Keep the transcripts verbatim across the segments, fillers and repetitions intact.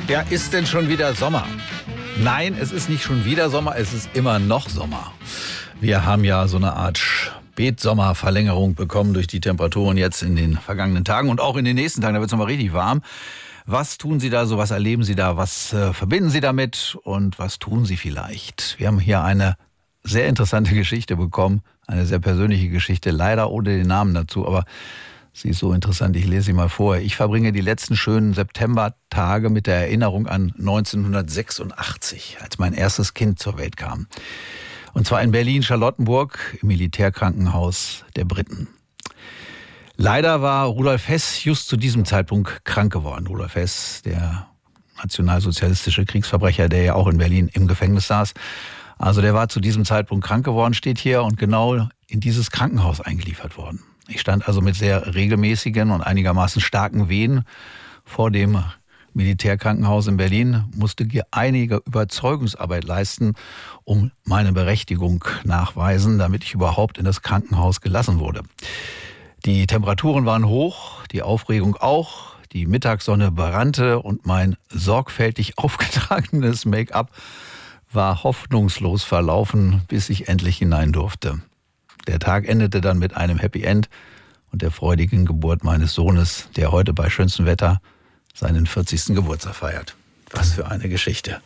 Ja, ist denn schon wieder Sommer? Nein, es ist nicht schon wieder Sommer, es ist immer noch Sommer. Wir haben ja so eine Art Spätsommerverlängerung bekommen durch die Temperaturen jetzt in den vergangenen Tagen und auch in den nächsten Tagen. Da wird es nochmal richtig warm. Was tun Sie da so? Was erleben Sie da? Was äh, verbinden Sie damit? Und was tun Sie vielleicht? Wir haben hier eine sehr interessante Geschichte bekommen. Eine sehr persönliche Geschichte, leider ohne den Namen dazu, aber sie ist so interessant, ich lese sie mal vor. Ich verbringe die letzten schönen Septembertage mit der Erinnerung an neunzehnhundertsechsundachtzig, als mein erstes Kind zur Welt kam. Und zwar in Berlin-Charlottenburg im Militärkrankenhaus der Briten. Leider war Rudolf Hess just zu diesem Zeitpunkt krank geworden. Rudolf Hess, der nationalsozialistische Kriegsverbrecher, der ja auch in Berlin im Gefängnis saß. Also der war zu diesem Zeitpunkt krank geworden, steht hier, und genau in dieses Krankenhaus eingeliefert worden. Ich stand also mit sehr regelmäßigen und einigermaßen starken Wehen vor dem Militärkrankenhaus in Berlin, musste einige Überzeugungsarbeit leisten, um meine Berechtigung nachweisen, damit ich überhaupt in das Krankenhaus gelassen wurde. Die Temperaturen waren hoch, die Aufregung auch, die Mittagssonne brannte und mein sorgfältig aufgetragenes Make-up war hoffnungslos verlaufen, bis ich endlich hinein durfte. Der Tag endete dann mit einem Happy End und der freudigen Geburt meines Sohnes, der heute bei schönstem Wetter seinen vierzigsten Geburtstag feiert. Was für eine Geschichte.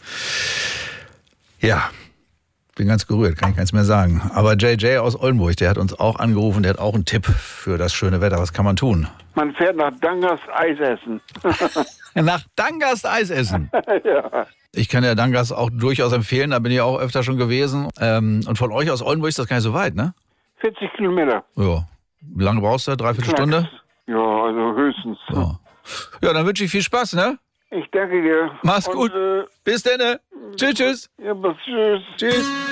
Ja, bin ganz gerührt, kann ich gar nichts mehr sagen. Aber J J aus Oldenburg, der hat uns auch angerufen, der hat auch einen Tipp für das schöne Wetter. Was kann man tun? Man fährt nach Dangast Eis essen. Nach Dangast Eis essen? Ja. Ich kann ja Dangast auch durchaus empfehlen, da bin ich auch öfter schon gewesen. Ähm, und von euch aus Oldenburg ist das gar nicht so weit, ne? vierzig Kilometer. Ja. Wie lange brauchst du? Dreiviertel Stunde? Ja, also höchstens. Ja, ja, dann wünsche ich viel Spaß, ne? Ich danke dir. Mach's Und, gut. Äh, Bis dann. Tschüss, tschüss. Ja, bis tschüss. Tschüss.